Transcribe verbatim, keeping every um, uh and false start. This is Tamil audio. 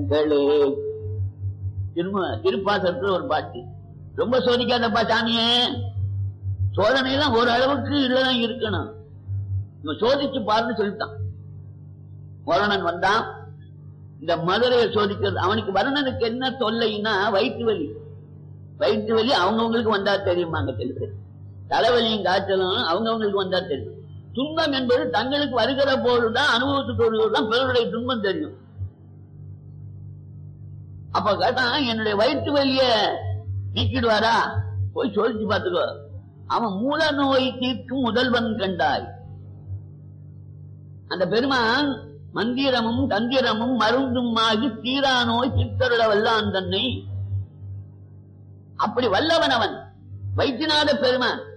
கேளு. திரும்ப திருப்பாசத்துல ஒரு பாட்டு, ரொம்ப சோதிக்காதப்பா சாமியே, சோதனை எல்லாம் ஒரு அளவுக்கு இல்லதான் இருக்கணும், சோதிச்சு பாருன்னு சொல்லிட்டான். வருணன் வந்தான், இந்த மதுரையை சோதிக்கிறது. அவனுக்கு வருணனுக்கு என்ன தொல்லைன்னா வயிற்று வலி. வயிற்று வலி அவங்கவுங்களுக்கு வந்தா தெரியுமாங்க, தெரியுது. தலைவலியும் காய்ச்சலும் அவங்கவுங்களுக்கு வந்தா தெரியும். துன்பம் என்பது தங்களுக்கு வருகிற போதுதான், அனுபவத்துக்கு வருவதுதான் பிறருடைய துன்பம் தெரியும். அப்ப கேட்டா என்னுடைய வயிற்று வலிய நீக்கிடுவாரா, போய் சோதிச்சு பார்த்துக்கோ. அவன் மூல நோய் தீர்க்கும் முதல்வன் கண்டாய். அந்த பெருமான் மந்திரமும் தந்திரமும் மருந்தும் ஆகி தீரா நோய் தீர்த்தருள வல்லான் தன்னை. அப்படி வல்லவன் அவன், வைத்தியநாத பெருமான்.